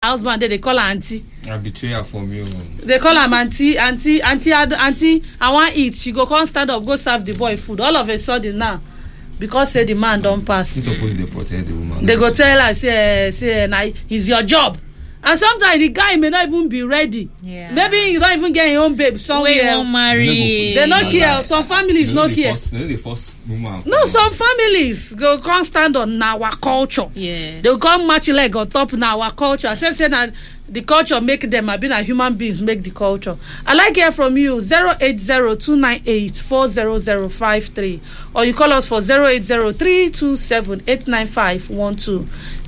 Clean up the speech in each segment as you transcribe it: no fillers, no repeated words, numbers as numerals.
husband they call her auntie. I betray her from you. They call her auntie. I want eat. She go come stand up, go serve the boy food. All of a sudden now, because say the man don't pass. He's supposed to protect the woman. They go tell her say nah, it's your job. And sometimes the guy may not even be ready. Yeah. Maybe you don't even get your own babe somewhere. We won't marry. They not care. Some families not care. The first woman. No, some families go come stand on our culture. Yes. They will come match leg on top in our culture. Say that the culture make them. I've been a human beings make the culture. I like to hear from you 080-298-40053 or you call us for 080-327-89512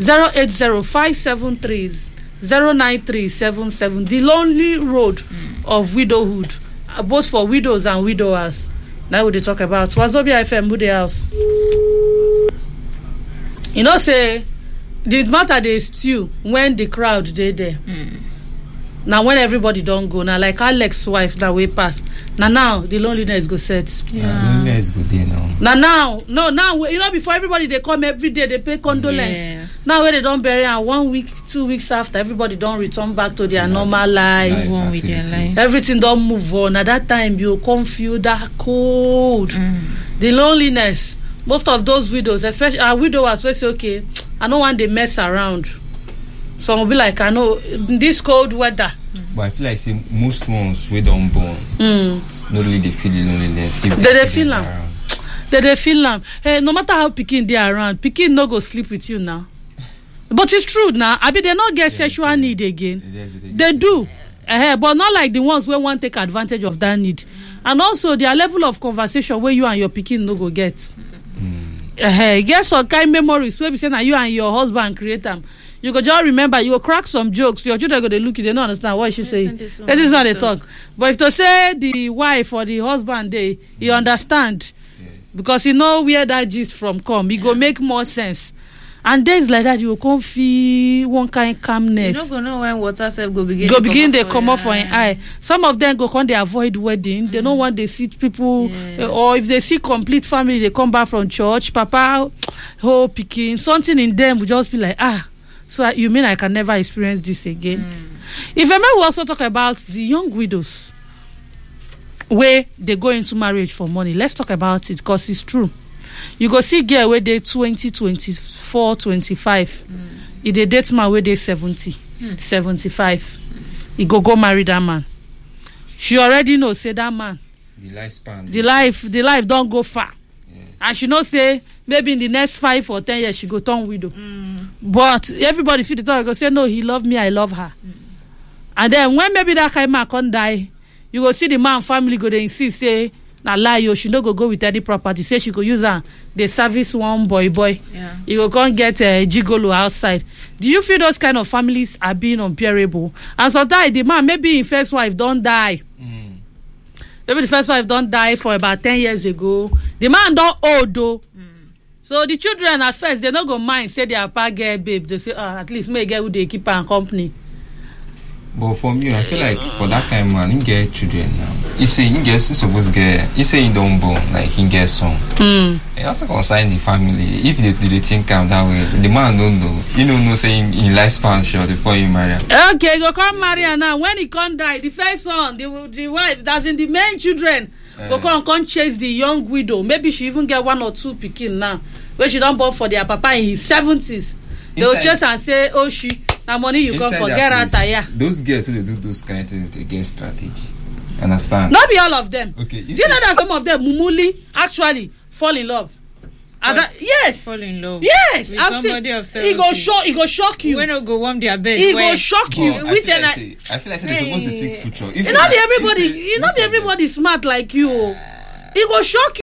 080-573-09377. The lonely road of widowhood, both for widows and widowers. Now we talk about Wazobia FM Bude House. You know, say the matter they stew when the crowd they there. Now when everybody don't go, now like Alex's wife that way pass. Now the loneliness go set. Loneliness go there now. Now you know before everybody they come every day they pay condolence. Yes. Now when they don't bury and 1 week, 2 weeks after everybody don't return back to their normal life. Everything don't move on. At that time you come feel that cold. The loneliness. Most of those widows, especially our widowers, will say, okay, I don't want to mess around. Some will be like, I know in this cold weather. But I feel like say most ones we don't born. Not really they feel the loneliness. They feel them. They feel them. Hey, no matter how Pikin they around, Pikin no go sleep with you now. But it's true now. I mean, they not get sexual need again. They do. But not like the ones where want take advantage of that need. And also their level of conversation where you and your Pikin no go get. Get some kind memories where we say that you and your husband create them. You go just remember, you go crack some jokes. Your children go they look, they don't understand what she say. This is how they talk. But if to say the wife or the husband, you understand, because you know where that gist from come. It go make more sense. And days like that, you will come feel one kind of calmness. You don't go know when water self go begin. They come up for an eye. Some of them go come, they avoid wedding. They don't want they see people, or if they see complete family, they come back from church. Papa, Pikin, something in them will just be like, so you mean I can never experience this again? If I may also talk about the young widows where they go into marriage for money, let's talk about it because it's true. You go see girl where they 20, 24, 25. If they date man where they 70, 75. You go marry that man. She already know say that man. The lifespan. The life don't go far. Yes. And she know say maybe in the next 5 or 10 years she go turn widow. But everybody feel the talk go say no, he love me, I love her. And then when maybe that kind of man can't die, you go see the man family go they insist say na lie she no go with any property. Say she go use her the service one boy. Yeah. You go come get a gigolo outside. Do you feel those kind of families are being unbearable? And sometimes the man maybe his first wife don't die. Maybe the first wife don't die for about 10 years ago. The man don't old though. So the children at first they not go mind say their papa get babe. They say at least may get with the keeper and company. But for me, I feel like for that kind of man, he get children now. If say he gets supposed get, he say he don't born, like he gets some. He also consign the family. If they think him that way, the man don't know. He don't know saying in lifespan short before he marry. Okay, go come marry her now. When he can't die, the first son, the wife, that's in the main children, go come chase the young widow. Maybe she even get 1 or 2 pikin now. When she don't born for their papa in his 70s. They will chase and say, oh she. Now money you come for get out here. Those girls who they do those kind of things, they get strategy. Understand? Not be all of them. Okay. Do you know that some of them mumuli actually fall in love? Yes. Fall in love. Yes. With somebody of 70. He go shock you. When you go warm their bed. He go shock you. I feel like they're supposed to think future. Not everybody smart like you. He go shock